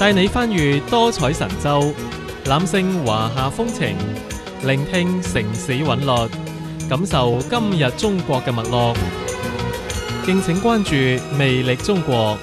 帶你翻閱多彩神州，覽勝華夏風情，聆聽城市韻律，感受今日中國嘅脈絡。敬請關注魅力中國。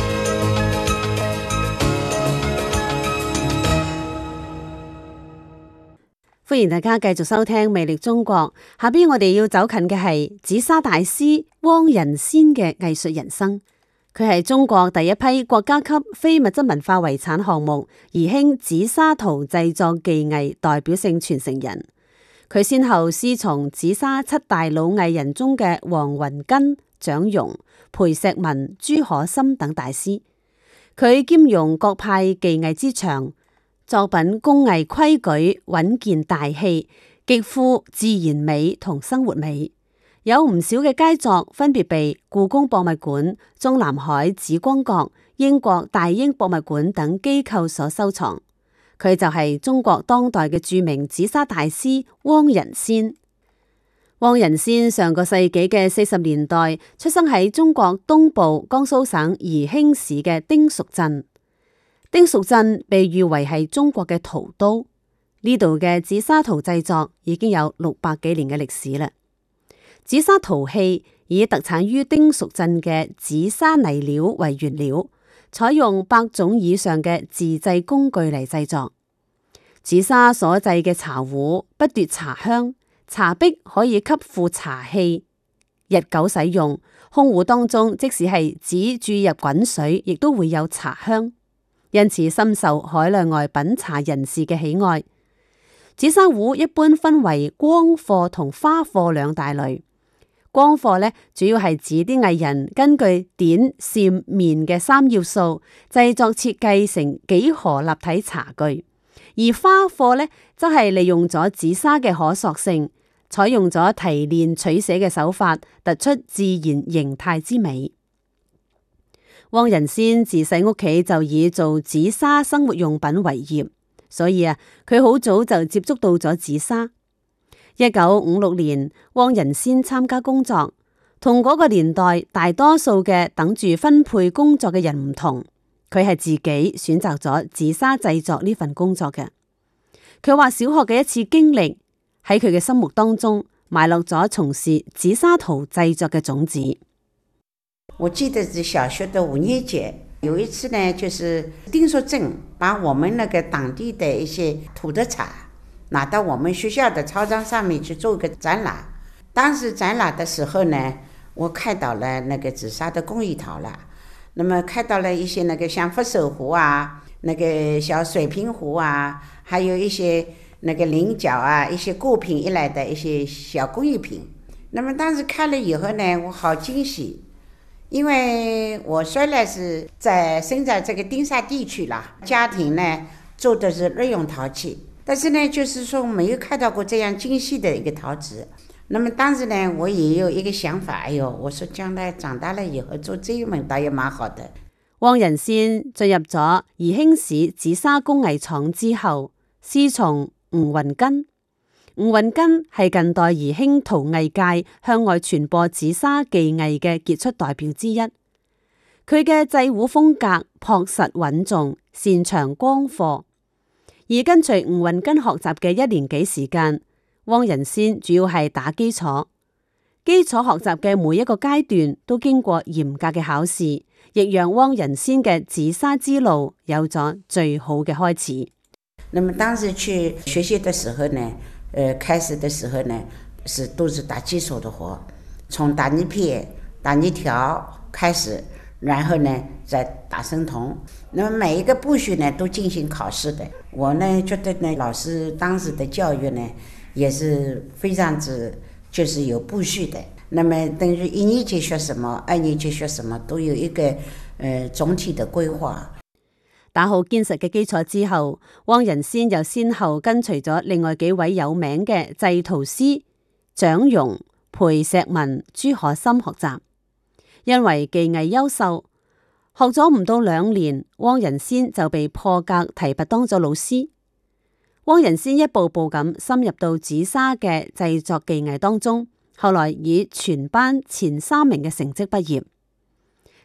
歡迎大家繼續收聽魅力中國。下邊我哋要走近嘅係紫砂大師汪仁先嘅藝術人生。佢係中國第一批國家級非物質文化遺產項目宜興紫砂陶製作技藝代表性傳承人。佢先後師從紫砂七大老藝人中嘅王雲根、蔣融、裴錫文、朱可心等大師。佢兼容各派技藝之長，作品工藝規矩穩健大氣，極富自然美同生活美，有唔少嘅佳作分別被故宮博物館、中南海紫光閣、英國大英博物館等機構所收藏。佢就係中國當代嘅著名紫砂大師汪仁先。汪仁先上個世紀嘅40年代出生喺中國東部江蘇省宜興市嘅丁蜀鎮。丁蜀鎮被譽為係中國嘅陶都，呢度嘅紫砂陶製作已經有600幾年嘅歷史啦。紫砂陶器以特產於丁蜀鎮嘅紫砂泥料為原料，採用100種以上嘅自製工具嚟製作。紫砂所製嘅茶壺不奪茶香，茶壁可以吸附茶氣，日久使用，空壺當中即使係只注入滾水，亦都會有茶香。因此深受海內外品茶人士嘅喜愛。紫砂壺一般分為光貨同花貨兩大類。光貨呢，主要係指啲藝人根據點、線、面嘅3要素製作設計成幾何立體茶具，而花貨呢，則係利用咗紫砂嘅可塑性，採用咗提煉取寫嘅手法，突出自然形態之美。汪仁先自細屋企就以做紫砂生活用品為業，所以佢好早就接觸到咗紫砂。1956年，汪仁先參加工作，同嗰個年代大多數嘅等住分配工作嘅人唔同，佢係自己選擇咗紫砂製作呢份工作嘅。佢話小學嘅一次經歷喺佢嘅心目當中埋落咗從事紫砂陶製作嘅種子。 我記得是小學的5年級，有一次呢，就是丁蜀鎮把我們那個當地的一些土特產拿到我們學校的操場上面去做個展覽。當時展覽的時候呢，我看到了那個紫砂的工藝陶了，那麼看到了一些那個像佛手壺啊，那個小水瓶壺啊，還有一些那個菱角啊，一些古品以來的一些小工藝品。那麼當時看了以後呢，我好驚喜。因為我雖然是生在這個丁沙地區啦，家庭呢做的是日用陶器，但是呢就是說沒有看到過這樣精細的一個陶瓷。那麼當時呢我也有一個想法，哎呦，我說將來長大了以後做這一門倒也蠻好的。 汪仁先進入咗宜興市紫砂工藝廠之後，師從吳雲根。吳雲根係近代宜興陶藝界向外傳播紫砂技藝嘅傑出代表之一。佢嘅製壺風格樸實穩重，擅長光貨。而跟隨吳雲根學習嘅1年幾時間，汪仁先主要係打基礎。基礎學習嘅每一個階段都經過嚴格嘅考試，亦讓汪仁先嘅紫砂之路有咗最好嘅開始。 那麼當時去學習的時候呢，開始的時候呢，都是打基礎的活，從打泥片、打泥條開始，然後呢再打生銅。那麼每一個部序呢都進行考試的。我呢覺得呢，老師當時的教育呢也是非常之就是有部序的。那麼等於1年級學什麼，2年級學什麼，都有一個總體的規劃。 打好堅實嘅基礎之後，汪仁先又先後跟隨咗另外幾位有名嘅製陶師蔣融、裴錫文、朱可心學習。因為技藝優秀，學咗唔到2年，汪仁先就被破格提拔當咗老師。汪仁先一步步咁深入到紫砂嘅製作技藝當中，後來以全班前3名嘅成績畢業。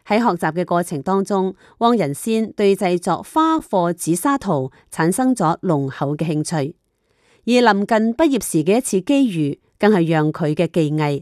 喺學習嘅過程當中，汪仁先對製作花貨紫砂圖產生咗濃厚嘅興趣，而臨近畢業時嘅一次機遇，更係讓佢嘅技藝